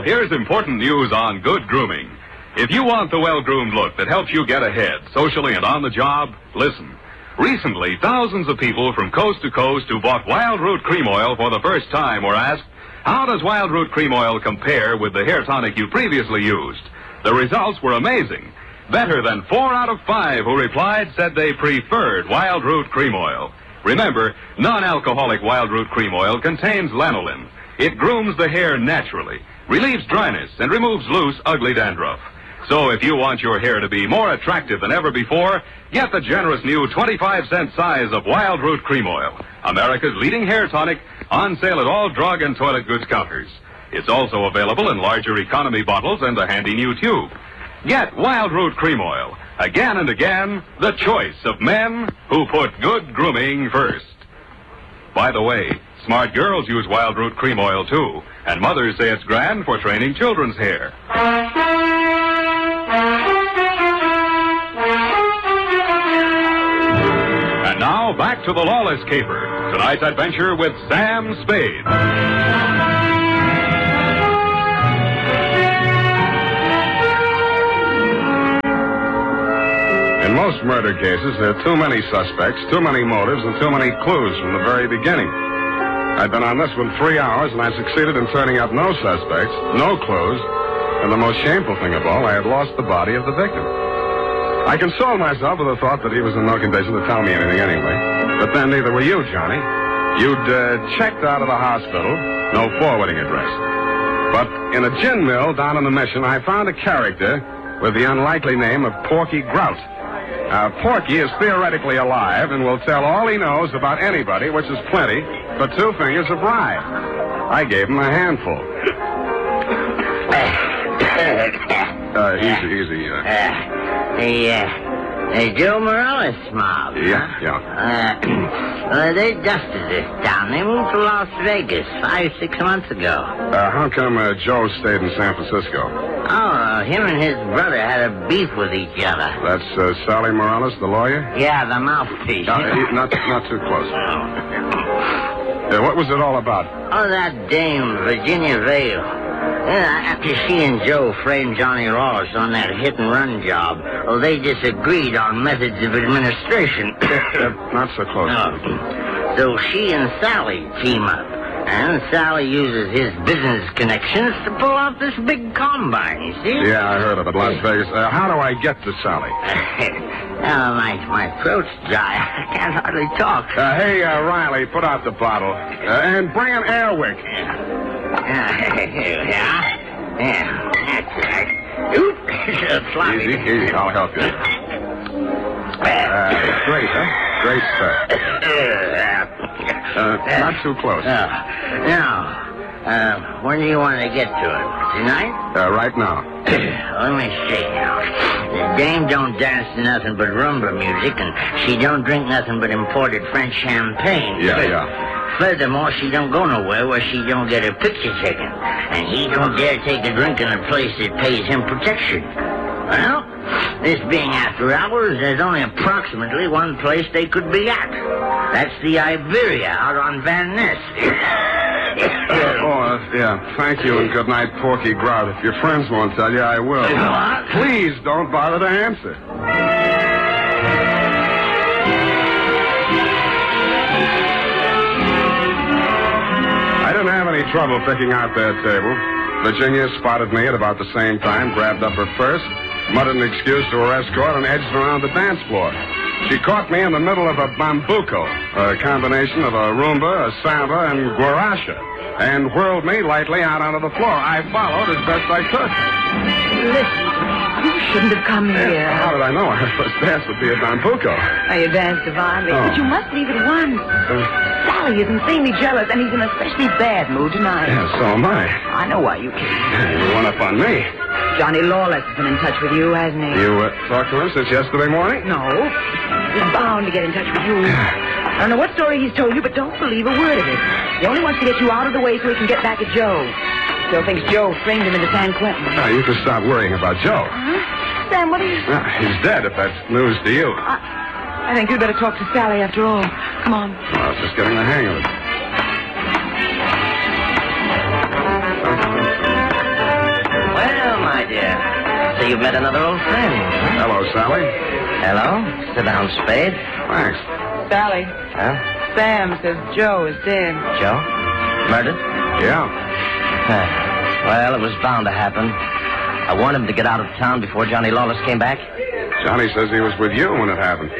Now, here's important news on good grooming. If you want the well-groomed look that helps you get ahead, socially and on the job, listen. Recently, thousands of people from coast to coast who bought Wild Root Cream Oil for the first time were asked, how does Wild Root Cream Oil compare with the hair tonic you previously used? The results were amazing. Better than 4 out of 5 who replied said they preferred Wild Root Cream Oil. Remember, non-alcoholic Wild Root Cream Oil contains lanolin. It grooms the hair naturally, relieves dryness, and removes loose, ugly dandruff. So if you want your hair to be more attractive than ever before, get the generous new 25-cent size of Wild Root Cream Oil, America's leading hair tonic, on sale at all drug and toilet goods counters. It's also available in larger economy bottles and a handy new tube. Get Wild Root Cream Oil. Again and again, the choice of men who put good grooming first. By the way, smart girls use Wild Root Cream Oil, too, and mothers say it's grand for training children's hair. And now, back to the Lawless Caper. Tonight's adventure with Sam Spade. In most murder cases, there are too many suspects, too many motives, and too many clues from the very beginning. I'd been on this one 3 hours, and I succeeded in turning up no suspects, no clues, and the most shameful thing of all, I had lost the body of the victim. I consoled myself with the thought that he was in no condition to tell me anything anyway. But then neither were you, Johnny. You'd checked out of the hospital, no forwarding address. But in a gin mill down in the Mission, I found a character with the unlikely name of Porky Grout. Porky is theoretically alive and will tell all he knows about anybody, which is plenty, for 2 fingers of rye. I gave him a handful. Easy. Joe Morales mob. Yeah. They dusted this town. They moved to Las Vegas 5-6 months ago. How come Joe stayed in San Francisco? Oh, him and his brother had a beef with each other. That's Sally Morales, the lawyer? Yeah, the mouthpiece. Not too close. What was it all about? Oh, that dame, Virginia Vale. After she and Joe framed Johnny Lawless on that hit-and-run job, they disagreed on methods of administration. Not so close. No. So she and Sally team up. And Sally uses his business connections to pull off this big combine, you see? Yeah, I heard of it, Las Vegas. How do I get to Sally? My throat's dry. I can't hardly talk. Hey, Riley, put out the bottle. And bring an Airwick. Yeah, that's right. Oop, Easy, I'll help you. Great, huh? Great stuff. Not too close. Now, when do you want to get to it? Tonight? Right now. Let me see now. The dame don't dance to nothing but rumba music, and she don't drink nothing but imported French champagne. Yeah. Furthermore, she don't go nowhere where she don't get her picture taken. And he don't dare take a drink in a place that pays him protection. Well, this being after hours, there's only approximately one place they could be at. That's the Iberia out on Van Ness. Yeah. Thank you and good night, Porky Grout. If your friends won't tell you, I will. What? Please don't bother to answer. I didn't have any trouble picking out that table. Virginia spotted me at about the same time, grabbed up her purse, muttered an excuse to her escort, and edged around the dance floor. She caught me in the middle of a bambuco, a combination of a rumba, a samba, and guaracha, and whirled me lightly out onto the floor. I followed as best I could. Listen, you shouldn't have come here. How did I know our first dance would be a bambuco? You danced divinely, but you must leave at once. Sally is insanely jealous, and he's in an especially bad mood tonight. Yeah, so am I. I know why you came. You went up on me. Johnny Lawless has been in touch with you, hasn't he? You talked to him since yesterday morning? No. He's bound to get in touch with you. I don't know what story he's told you, but don't believe a word of it. He only wants to get you out of the way so he can get back at Joe. Still thinks Joe framed him into San Quentin. Now, you can stop worrying about Joe. Huh? Sam, what are you... He's dead, if that's news to you. I think you'd better talk to Sally after all. Come on. Well, I was just getting the hang of it. you've met another old friend. Hello, Sally. Hello? Sit down, Spade. Thanks. Sally, Huh? Sam says Joe is dead. Joe? Murdered? Yeah. Well, it was bound to happen. I warned him to get out of town before Johnny Lawless came back. Johnny says he was with you when it happened.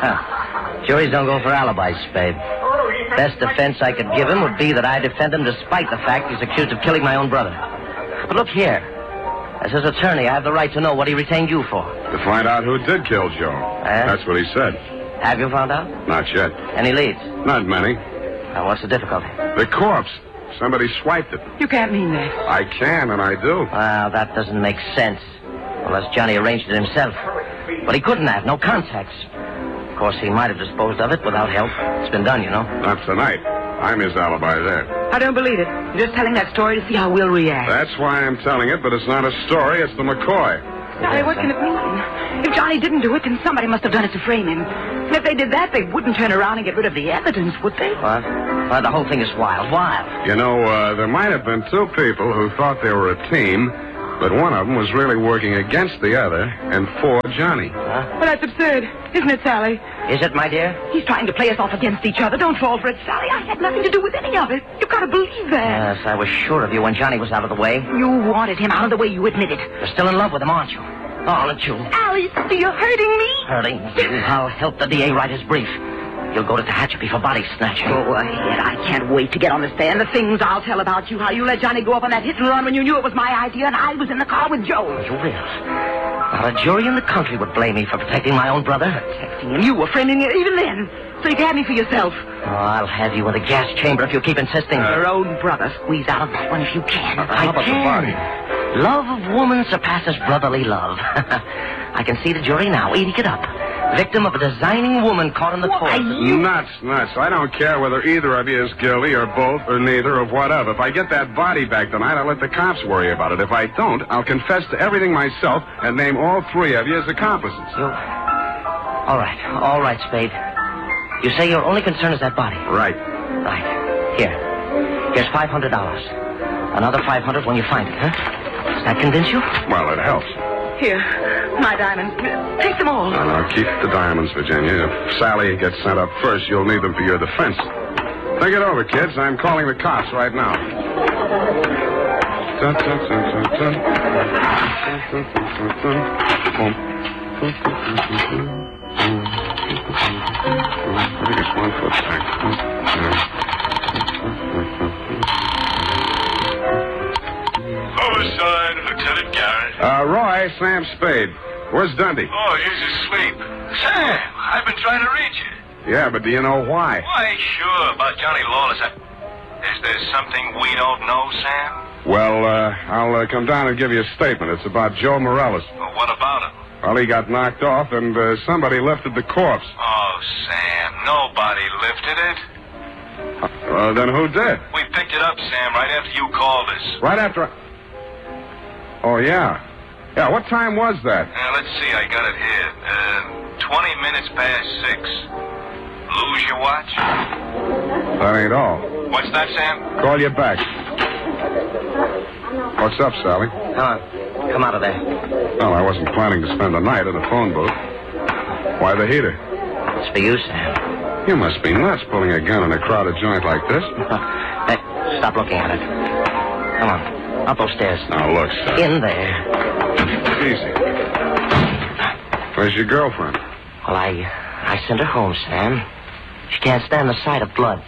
Juries don't go for alibis, Spade. Best defense I could give him would be that I defend him despite the fact he's accused of killing my own brother. But look here. As his attorney, I have the right to know what he retained you for. To find out who did kill Joe. That's what he said. Have you found out? Not yet. Any leads? Not many. Now, what's the difficulty? The corpse. Somebody swiped it. You can't mean that. I can, and I do. Well, that doesn't make sense. Unless Johnny arranged it himself. But he couldn't have. No contacts. Of course, he might have disposed of it without help. It's been done, you know. Not tonight. I'm his alibi there. I don't believe it. You're just telling that story to see how we'll react. That's why I'm telling it, but it's not a story. It's the McCoy. Sally, what can it mean? If Johnny didn't do it, then somebody must have done it to frame him. And if they did that, they wouldn't turn around and get rid of the evidence, would they? What? Well, the whole thing is wild. Wild. You know, there might have been two people who thought they were a team, but one of them was really working against the other and for Johnny. Huh? Well, that's absurd, isn't it, Sally? Is it, my dear? He's trying to play us off against each other. Don't fall for it, Sally. I had nothing to do with any of it. You've got to believe that. Yes, I was sure of you when Johnny was out of the way. You wanted him out of the way. You admitted. You're still in love with him, aren't you? Aren't you? Alice, you're hurting me. Hurting you. I'll help the DA write his brief. You'll go to Tehachapi for body snatching. Go ahead. I can't wait to get on the stand. The things I'll tell about you. How you let Johnny go up on that hit and run when you knew it was my idea and I was in the car with Joe. You will. Not a jury in the country would blame me for protecting my own brother. Protecting him. You were framing it even then. So you can have me for yourself. Oh, I'll have you in the gas chamber if you keep insisting. Your own brother. Squeeze out of that one if you can. How about the body? Love of woman surpasses brotherly love. I can see the jury now, eating it up. Victim of a designing woman caught in the court. Nuts. I don't care whether either of you is guilty or both or neither or whatever. If I get that body back tonight, I'll let the cops worry about it. If I don't, I'll confess to everything myself and name all three of you as accomplices. All right, Spade. You say your only concern is that body. Right. Right. Here's $500. Another $500 when you find it, huh? Does that convince you? Well, it helps. Here, my diamonds. Take them all. No, keep the diamonds, Virginia. If Sally gets sent up first, you'll need them for your defense. Think it over, kids. I'm calling the cops right now. Dun, dun, dun, dun, dun. Dun, dun, dun, dun, dun. I think it's 1 foot back. Homicide, Lieutenant Garrett. Roy, Sam Spade. Where's Dundee? Oh, he's asleep. Sam, I've been trying to reach you. Yeah, but do you know why? Why, sure, about Johnny Lawless. Is there something we don't know, Sam? Well, I'll come down and give you a statement. It's about Joe Morales. Well, what about him? Well, he got knocked off, and somebody lifted the corpse. Oh, Sam, nobody lifted it. Then who did? We picked it up, Sam, right after you called us. Right after... Oh, yeah. Yeah, what time was that? Let's see, I got it here. 20 minutes past 6. Lose your watch? That ain't all. What's that, Sam? Call you back. What's up, Sally? Come out of there. Well, I wasn't planning to spend the night in a phone booth. Why the heater? It's for you, Sam. You must be nuts pulling a gun in a crowded joint like this. Hey, stop looking at it. Come on. Up those stairs. Now, look, Sally. In there. Easy. Where's your girlfriend? Well, I sent her home, Sam. She can't stand the sight of blood.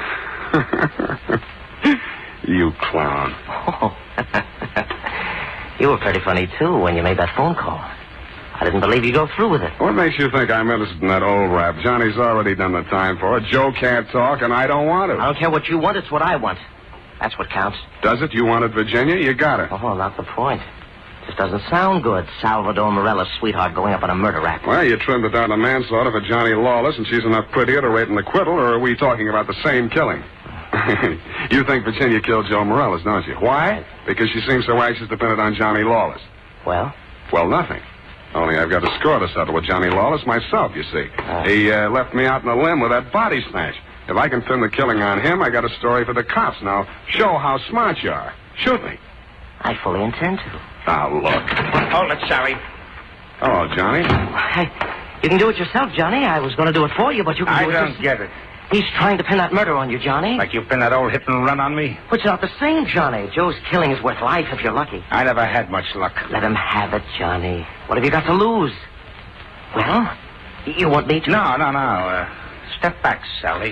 You clown. Oh. You were pretty funny, too, when you made that phone call. I didn't believe you'd go through with it. What makes you think I'm interested in that old rap? Johnny's already done the time for it. Joe can't talk, and I don't want I to. don't care what you want, it's what I want. That's what counts. Does it? You wanted Virginia? You got it. Oh, not the point. Just doesn't sound good. Salvador Morales' sweetheart going up on a murder rap. Well, you trimmed it down to manslaughter for Johnny Lawless, and she's enough prettier to rate an acquittal, or are we talking about the same killing? You think Virginia killed Joe Morales, don't you? Why? Because she seems so anxious to pin it on Johnny Lawless. Well? Well, nothing. Only I've got a score to settle with Johnny Lawless myself, you see. He left me out in the limb with that body snatch. If I can pin the killing on him, I got a story for the cops. Now, show how smart you are. Shoot me. I fully intend to. Now, look. Hold it, Sally. Hello, Johnny. You can do it yourself, Johnny. I was going to do it for you, but you can I do it don't get it. He's trying to pin that murder on you, Johnny. Like you pinned that old hit and run on me? But it's not the same, Johnny. Joe's killing is worth life if you're lucky. I never had much luck. Let him have it, Johnny. What have you got to lose? Well, you want me to? No. Step back, Sally.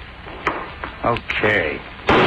Okay.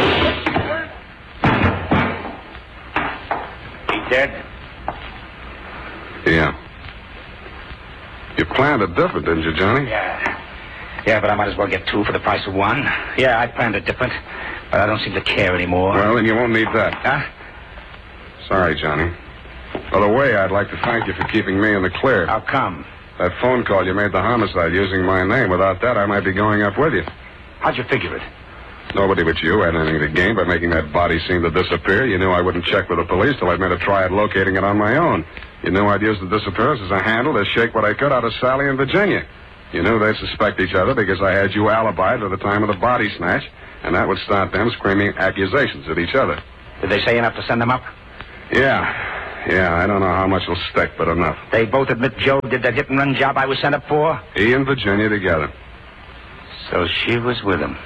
He dead? Yeah. You planned it different, didn't you, Johnny? Yeah, but I might as well get two for the price of one. Yeah, I planned it different, but I don't seem to care anymore. Well, then you won't need that. Huh? Sorry, Johnny. By the way, I'd like to thank you for keeping me in the clear. How come? That phone call you made the homicide using my name. Without that, I might be going up with you. How'd you figure it? Nobody but you had anything to gain by making that body seem to disappear. You knew I wouldn't check with the police till I'd made a try at locating it on my own. You knew I'd use the disappearance as a handle to shake what I could out of Sally and Virginia. You knew they'd suspect each other because I had you alibied at the time of the body snatch, and that would start them screaming accusations at each other. Did they say enough to send them up? Yeah, I don't know how much will stick, but enough. They both admit Joe did that hit-and-run job I was sent up for? He and Virginia together. So she was with him.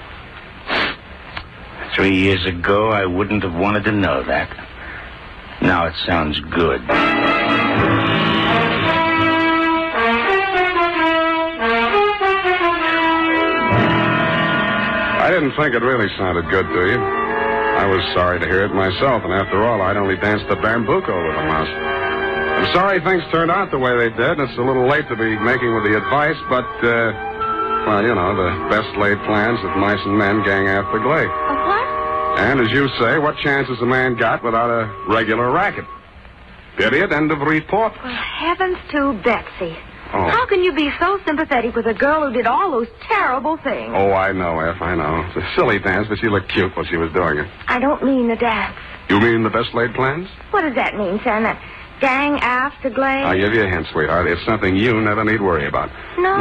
3 years ago, I wouldn't have wanted to know that. Now it sounds good. I didn't think it really sounded good to you. I was sorry to hear it myself, and after all, I'd only danced the bambuco with a mouse. I'm sorry things turned out the way they did, and it's a little late to be making with the advice, but, well, you know, the best laid plans of mice and men gang after Glade. What? And as you say, what chance has a man got without a regular racket? Period. End of report. Well, heavens to Betsy. Oh. How can you be so sympathetic with a girl who did all those terrible things? Oh, I know, F. I know. It's a silly dance, but she looked cute while she was doing it. I don't mean the dance. You mean the best laid plans? What does that mean, Sam? That gang after Glade? I'll give you a hint, sweetheart. It's something you never need worry about. No.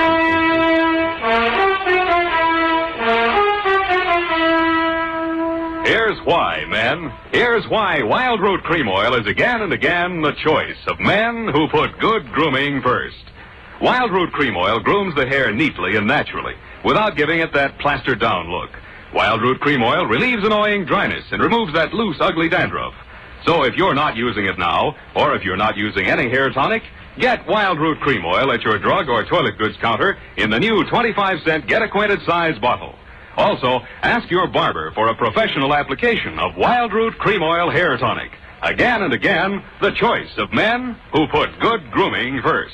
Here's why, men. Here's why Wild Root Cream Oil is again and again the choice of men who put good grooming first. Wild Root Cream Oil grooms the hair neatly and naturally without giving it that plastered down look. Wild Root Cream Oil relieves annoying dryness and removes that loose, ugly dandruff. So if you're not using it now, or if you're not using any hair tonic, get Wild Root Cream Oil at your drug or toilet goods counter in the new 25-cent Get Acquainted size bottle. Also, ask your barber for a professional application of Wild Root Cream Oil Hair Tonic. Again and again, the choice of men who put good grooming first.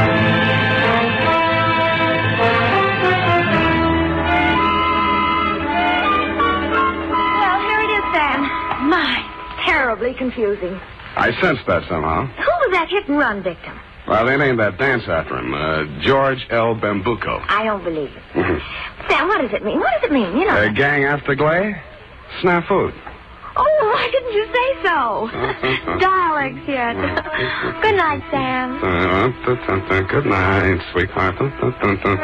Well, here it is, Sam. My, terribly confusing. I sensed that somehow. Who was that hit-and-run victim? Well, they named that dance after him, George L. Bambuco. I don't believe it. Sam, what does it mean? What does it mean? You know. Gang after Glade? Snafu. Oh, why didn't you say so? Dialects yet. Good night, Sam. Good night, sweetheart.